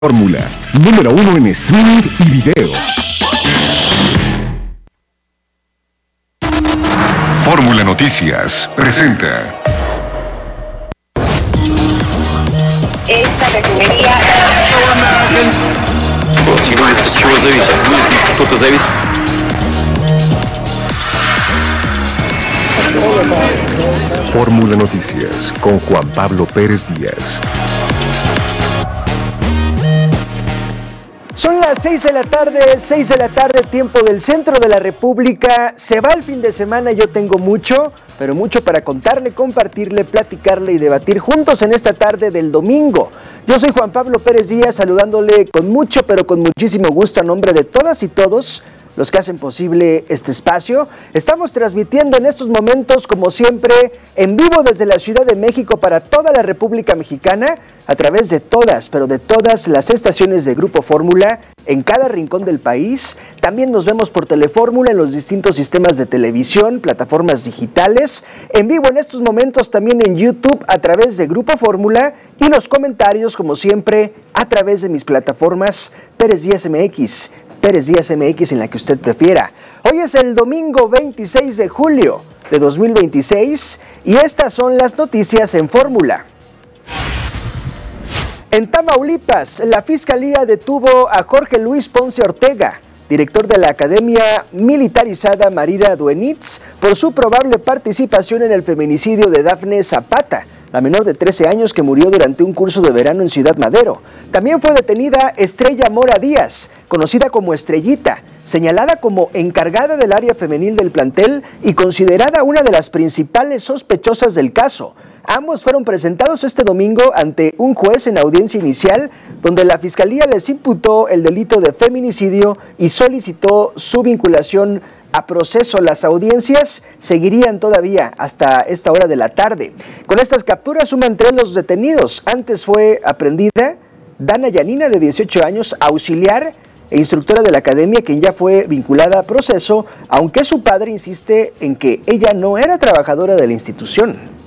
Fórmula, número 1 en streaming y video. Fórmula Noticias presenta. Esta refinería. Fórmula Noticias con Juan Pablo Pérez Díaz. Son las 6 de la tarde, tiempo del centro de la República. Se va el fin de semana, yo tengo mucho, pero mucho para contarle, compartirle, platicarle y debatir juntos en esta tarde del domingo. Yo soy Juan Pablo Pérez Díaz, saludándole con mucho, pero con muchísimo gusto a nombre de todas y todos los que hacen posible este espacio. Estamos transmitiendo en estos momentos, como siempre, en vivo desde la Ciudad de México para toda la República Mexicana, a través de todas, pero de todas las estaciones de Grupo Fórmula en cada rincón del país. También nos vemos por Telefórmula en los distintos sistemas de televisión, plataformas digitales, en vivo en estos momentos también en YouTube a través de Grupo Fórmula y los comentarios, como siempre, a través de mis plataformas Pérez Díaz MX, Pérez Díaz MX en la que usted prefiera. Hoy es el domingo 26 de julio de 2026 y estas son las noticias en Fórmula. En Tamaulipas, la Fiscalía detuvo a Jorge Luis Ponce Ortega, director de la Academia Militarizada Marina Duenitz, por su probable participación en el feminicidio de Dafne Zapata, la menor de 13 años que murió durante un curso de verano en Ciudad Madero. También fue detenida Estrella Mora Díaz, conocida como Estrellita, señalada como encargada del área femenil del plantel y considerada una de las principales sospechosas del caso. Ambos fueron presentados este domingo ante un juez en audiencia inicial, donde la Fiscalía les imputó el delito de feminicidio y solicitó su vinculación a proceso. Las audiencias seguirían todavía hasta esta hora de la tarde. Con estas capturas suman 3 los detenidos. Antes fue aprendida Dana Yanina, de 18 años, auxiliar e instructora de la academia, quien ya fue vinculada a proceso, aunque su padre insiste en que ella no era trabajadora de la institución.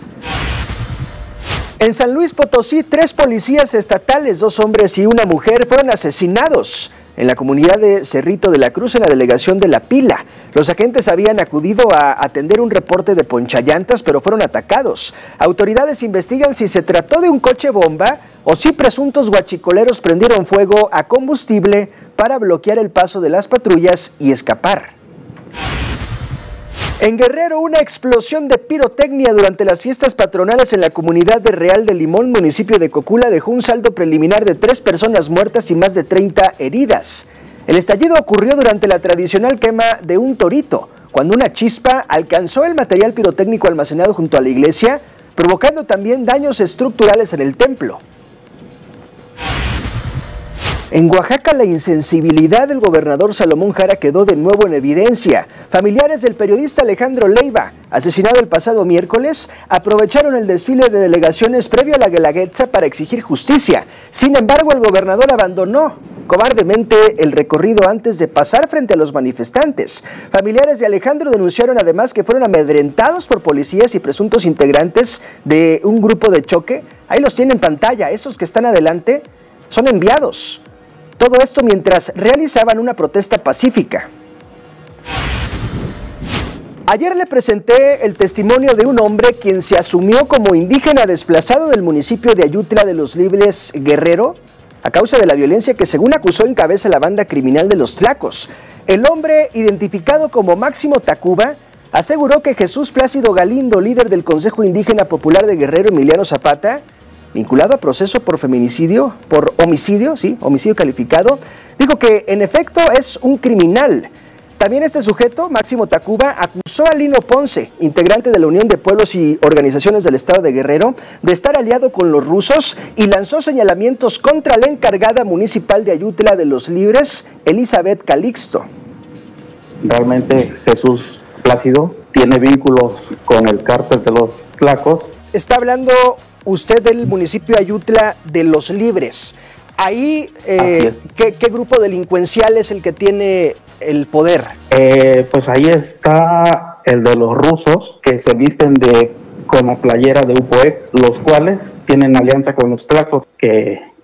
En San Luis Potosí, 3 policías estatales, 2 hombres y una mujer, fueron asesinados en la comunidad de Cerrito de la Cruz, en la delegación de La Pila. Los agentes habían acudido a atender un reporte de ponchallantas, pero fueron atacados. Autoridades investigan si se trató de un coche bomba o si presuntos guachicoleros prendieron fuego a combustible para bloquear el paso de las patrullas y escapar. En Guerrero, una explosión de pirotecnia durante las fiestas patronales en la comunidad de Real de Limón, municipio de Cocula, dejó un saldo preliminar de 3 personas muertas y más de 30 heridas. El estallido ocurrió durante la tradicional quema de un torito, cuando una chispa alcanzó el material pirotécnico almacenado junto a la iglesia, provocando también daños estructurales en el templo. En Oaxaca, la insensibilidad del gobernador Salomón Jara quedó de nuevo en evidencia. Familiares del periodista Alejandro Leiva, asesinado el pasado miércoles, aprovecharon el desfile de delegaciones previo a la Guelaguetza para exigir justicia. Sin embargo, el gobernador abandonó cobardemente el recorrido antes de pasar frente a los manifestantes. Familiares de Alejandro denunciaron además que fueron amedrentados por policías y presuntos integrantes de un grupo de choque. Ahí los tienen en pantalla, estos que están adelante son enviados. Todo esto mientras realizaban una protesta pacífica. Ayer le presenté el testimonio de un hombre quien se asumió como indígena desplazado del municipio de Ayutla de los Libres, Guerrero, a causa de la violencia que, según acusó, encabeza la banda criminal de los Tlacos. El hombre, identificado como Máximo Tacuba, aseguró que Jesús Plácido Galindo, líder del Consejo Indígena Popular de Guerrero Emiliano Zapata, vinculado a proceso por homicidio calificado, dijo que en efecto es un criminal. También este sujeto, Máximo Tacuba, acusó a Lino Ponce, integrante de la Unión de Pueblos y Organizaciones del Estado de Guerrero, de estar aliado con los rusos y lanzó señalamientos contra la encargada municipal de Ayutla de los Libres, Elizabeth Calixto. Realmente Jesús Plácido tiene vínculos con el cártel de los Tlacos. Está hablando usted del municipio de Ayutla de los Libres. Ahí, ¿qué grupo delincuencial es el que tiene el poder? Pues ahí está el de los rusos, que se visten con la playera de UPOEC, los cuales tienen alianza con los Tlacos, que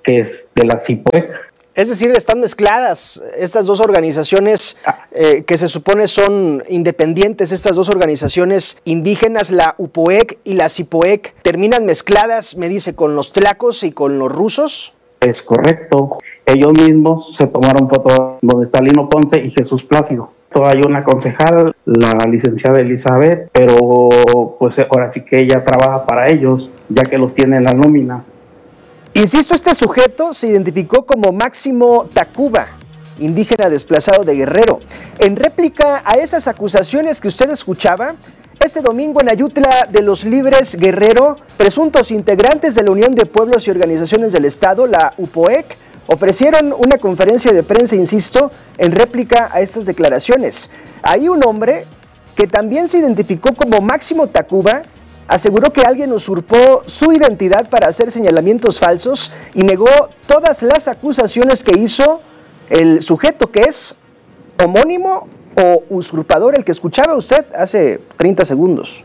que es de la CIPOEC. Es decir, están mezcladas estas dos organizaciones que se supone son independientes, estas dos organizaciones indígenas, la UPOEC y la CIPOEC, ¿terminan mezcladas, me dice, con los tlacos y con los rusos? Es correcto. Ellos mismos se tomaron fotos donde está Lino Ponce y Jesús Plácido. Hay una concejal, la licenciada Elizabeth, pero pues ahora sí que ella trabaja para ellos, ya que los tiene en la nómina. Insisto, este sujeto se identificó como Máximo Tacuba, indígena desplazado de Guerrero. En réplica a esas acusaciones que usted escuchaba, este domingo en Ayutla de los Libres Guerrero, presuntos integrantes de la Unión de Pueblos y Organizaciones del Estado, la UPOEC, ofrecieron una conferencia de prensa, insisto, en réplica a estas declaraciones. Ahí un hombre que también se identificó como Máximo Tacuba aseguró que alguien usurpó su identidad para hacer señalamientos falsos y negó todas las acusaciones que hizo el sujeto que es homónimo o usurpador, el que escuchaba usted hace 30 segundos.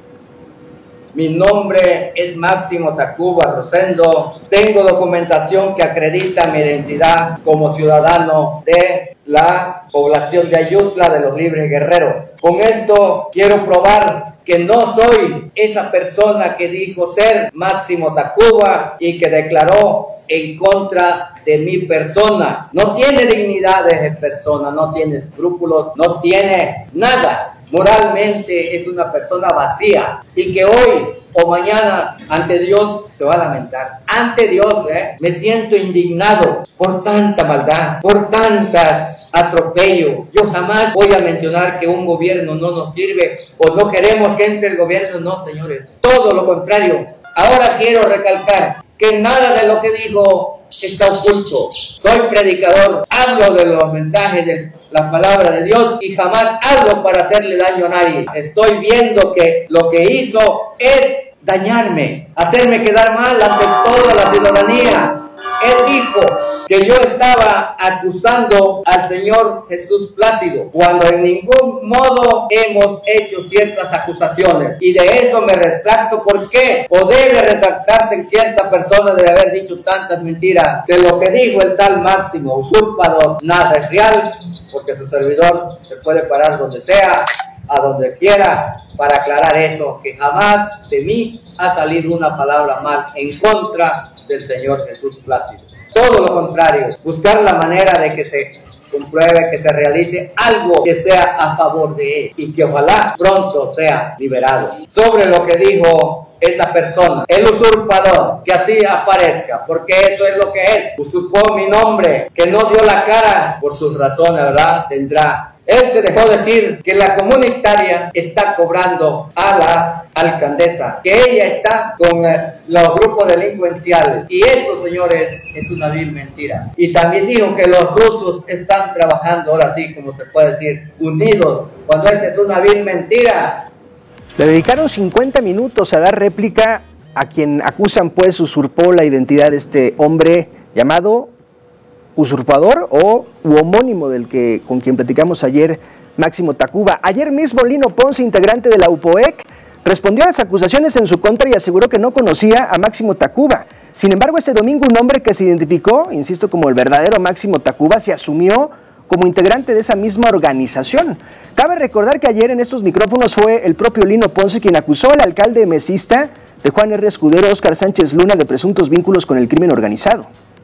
Mi nombre es Máximo Tacuba Rosendo. Tengo documentación que acredita mi identidad como ciudadano de la población de Ayutla de los Libres Guerreros. Con esto quiero probar que no soy esa persona que dijo ser Máximo Tacuba y que declaró en contra de mi persona. No tiene dignidad de persona, no tiene escrúpulos, no tiene nada. Moralmente es una persona vacía y que hoy o mañana ante Dios se va a lamentar. Ante Dios me siento indignado por tanta maldad, por tanta atropello. Yo jamás voy a mencionar que un gobierno no nos sirve o no queremos que entre el gobierno, no, señores. Todo lo contrario. Ahora quiero recalcar que nada de lo que digo está oculto. Soy predicador, hablo de los mensajes de la palabra de Dios y jamás hablo para hacerle daño a nadie. Estoy viendo que lo que hizo es dañarme, hacerme quedar mal ante toda la ciudadanía. Él dijo que yo estaba acusando al Señor Jesús Plácido, cuando en ningún modo hemos hecho ciertas acusaciones. Y de eso me retracto. ¿Por qué? O debe retractarse en cierta persona de haber dicho tantas mentiras. De lo que dijo el tal Máximo usurpador, nada es real, porque su servidor se puede parar donde sea, a donde quiera, para aclarar eso, que jamás de mí ha salido una palabra mal en contra del Señor Jesús Plácido. Todo lo contrario, buscar la manera de que se compruebe, que se realice algo que sea a favor de él y que ojalá pronto sea liberado. Sobre lo que dijo esa persona, el usurpador, que así aparezca, porque eso es lo que es. Usurpó mi nombre, que no dio la cara por sus razones, ¿verdad? Tendrá. Él se dejó decir que la comunitaria está cobrando a la alcaldesa, que ella está con los grupos delincuenciales. Y eso, señores, es una vil mentira. Y también dijo que los rusos están trabajando, ahora sí, como se puede decir, unidos, cuando esa es una vil mentira. Le dedicaron 50 minutos a dar réplica a quien acusan, pues, usurpó la identidad de este hombre llamado usurpador o homónimo con quien platicamos ayer, Máximo Tacuba. Ayer mismo Lino Ponce, integrante de la UPOEC, respondió a las acusaciones en su contra y aseguró que no conocía a Máximo Tacuba. Sin embargo, este domingo un hombre que se identificó, insisto, como el verdadero Máximo Tacuba, se asumió como integrante de esa misma organización. Cabe recordar que ayer en estos micrófonos fue el propio Lino Ponce quien acusó al alcalde mesista de Juan R. Escudero, Óscar Sánchez Luna, de presuntos vínculos con el crimen organizado.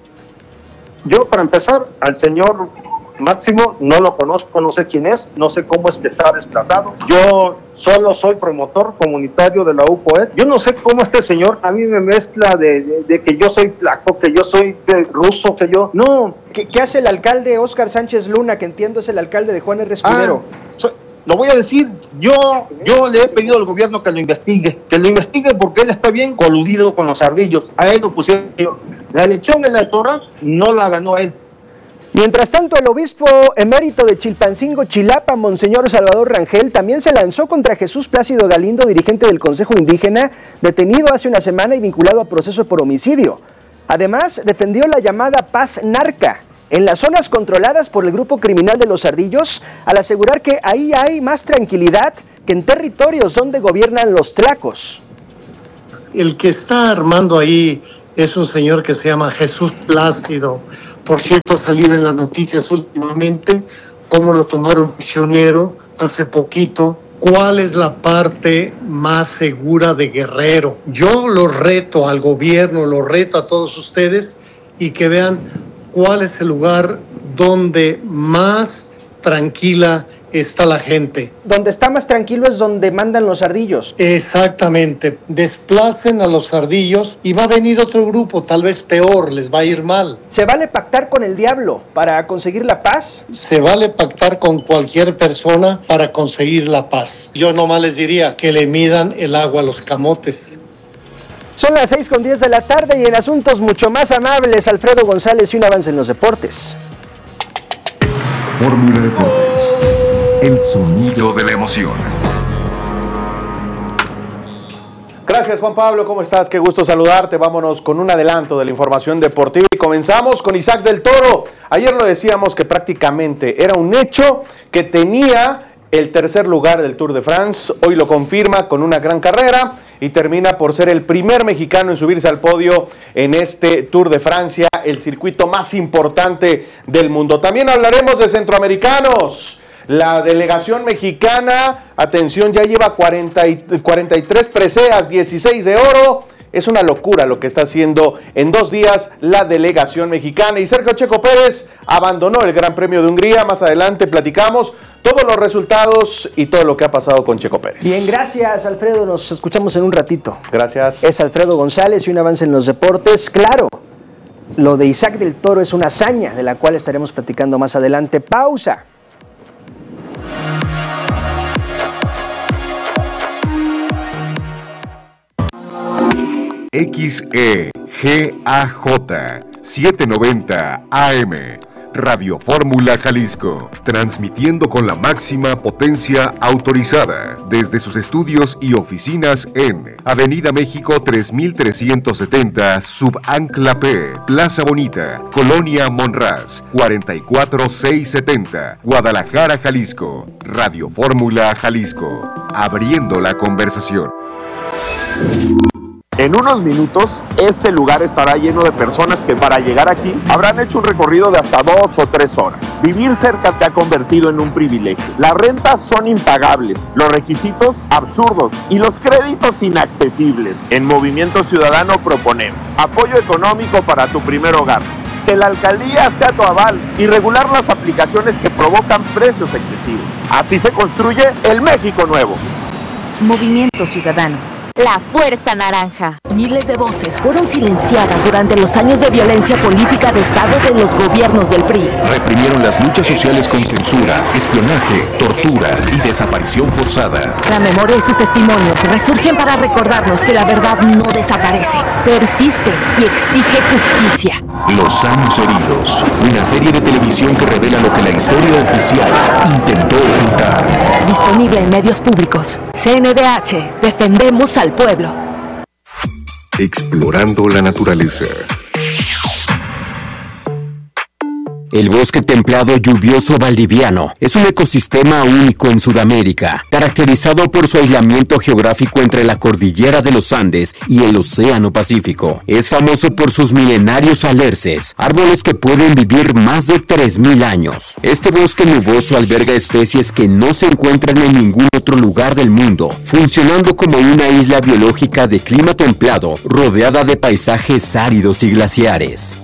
Yo, para empezar, al señor Máximo no lo conozco, no sé quién es, no sé cómo es que está desplazado. Yo solo soy promotor comunitario de la UPOEC. Yo no sé cómo este señor a mí me mezcla de que yo soy tlaco, que yo soy ruso, que yo... No. ¿Qué hace el alcalde Óscar Sánchez Luna, que entiendo es el alcalde de Juan R. Escudero? Lo voy a decir, yo le he pedido al gobierno que lo investigue porque él está bien coludido con los ardillos. A él lo pusieron. La elección electoral no la ganó él. Mientras tanto, el obispo emérito de Chilpancingo, Chilapa, Monseñor Salvador Rangel, también se lanzó contra Jesús Plácido Galindo, dirigente del Consejo Indígena, detenido hace una semana y vinculado a proceso por homicidio. Además, defendió la llamada paz narca en las zonas controladas por el grupo criminal de los Ardillos, al asegurar que ahí hay más tranquilidad que en territorios donde gobiernan los tlacos. El que está armando ahí es un señor que se llama Jesús Plácido. Por cierto, ha salido en las noticias últimamente cómo lo tomaron prisionero hace poquito. ¿Cuál es la parte más segura de Guerrero? Yo lo reto al gobierno, lo reto a todos ustedes y que vean cuál es el lugar donde más tranquila está la gente. Donde está más tranquilo es donde mandan los ardillos. Exactamente. Desplacen a los ardillos y va a venir otro grupo, tal vez peor, les va a ir mal. ¿Se vale pactar con el diablo para conseguir la paz? Se vale pactar con cualquier persona para conseguir la paz. Yo nomás les diría que le midan el agua a los camotes. Son las 6:10 de la tarde y en asuntos mucho más amables, Alfredo González y un avance en los deportes. Fórmula Deportes. El sonido de la emoción. Gracias, Juan Pablo, ¿cómo estás? Qué gusto saludarte. Vámonos con un adelanto de la información deportiva y comenzamos con Isaac del Toro. Ayer lo decíamos que prácticamente era un hecho que tenía el tercer lugar del Tour de France. Hoy lo confirma con una gran carrera y termina por ser el primer mexicano en subirse al podio en este Tour de Francia, el circuito más importante del mundo. También hablaremos de centroamericanos. La delegación mexicana, atención, ya lleva 43 preseas, 16 de oro. Es una locura lo que está haciendo en 2 días la delegación mexicana. Y Sergio Checo Pérez abandonó el Gran Premio de Hungría. Más adelante platicamos todos los resultados y todo lo que ha pasado con Checo Pérez. Bien, gracias, Alfredo. Nos escuchamos en un ratito. Gracias. Es Alfredo González y un avance en los deportes. Claro, lo de Isaac del Toro es una hazaña de la cual estaremos platicando más adelante. Pausa. XEGAJ 790 AM. Radio Fórmula Jalisco, transmitiendo con la máxima potencia autorizada desde sus estudios y oficinas en Avenida México 3370, Subancla P, Plaza Bonita, Colonia Monraz, 44670, Guadalajara, Jalisco. Radio Fórmula Jalisco, abriendo la conversación. En unos minutos, este lugar estará lleno de personas que para llegar aquí habrán hecho un recorrido de hasta 2 o 3 horas. Vivir cerca se ha convertido en un privilegio. Las rentas son impagables, los requisitos absurdos y los créditos inaccesibles. En Movimiento Ciudadano proponemos apoyo económico para tu primer hogar, que la alcaldía sea tu aval y regular las aplicaciones que provocan precios excesivos. Así se construye el México nuevo. Movimiento Ciudadano. La Fuerza Naranja. Miles de voces fueron silenciadas durante los años de violencia política de Estado de los gobiernos del PRI. Reprimieron las luchas sociales con censura, espionaje, tortura y desaparición forzada. La memoria y sus testimonios resurgen para recordarnos que la verdad no desaparece, persiste y exige justicia. Los años heridos. Una serie de televisión que revela lo que la historia oficial intentó ocultar. Disponible en medios públicos. CNDH. Defendemos al pueblo. Explorando la naturaleza. El bosque templado lluvioso valdiviano es un ecosistema único en Sudamérica, caracterizado por su aislamiento geográfico entre la cordillera de los Andes y el Océano Pacífico. Es famoso por sus milenarios alerces, árboles que pueden vivir más de 3.000 años. Este bosque nuboso alberga especies que no se encuentran en ningún otro lugar del mundo, funcionando como una isla biológica de clima templado, rodeada de paisajes áridos y glaciares.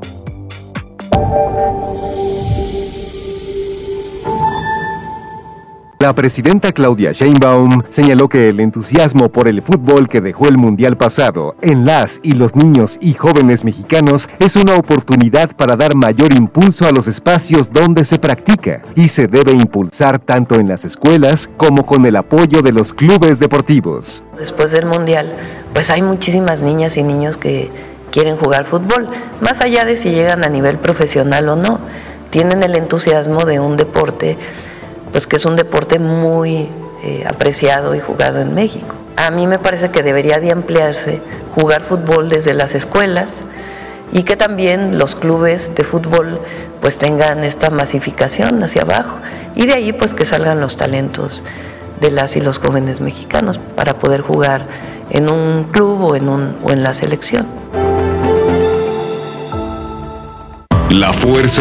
La presidenta Claudia Sheinbaum señaló que el entusiasmo por el fútbol que dejó el mundial pasado en las y los niños y jóvenes mexicanos es una oportunidad para dar mayor impulso a los espacios donde se practica y se debe impulsar tanto en las escuelas como con el apoyo de los clubes deportivos. Después del mundial, pues hay muchísimas niñas y niños que quieren jugar fútbol, más allá de si llegan a nivel profesional o no, tienen el entusiasmo de un deporte pues que es un deporte muy apreciado y jugado en México. A mí me parece que debería de ampliarse jugar fútbol desde las escuelas y que también los clubes de fútbol pues tengan esta masificación hacia abajo y de ahí pues que salgan los talentos de las y los jóvenes mexicanos para poder jugar en un club o en la selección. La Fuerza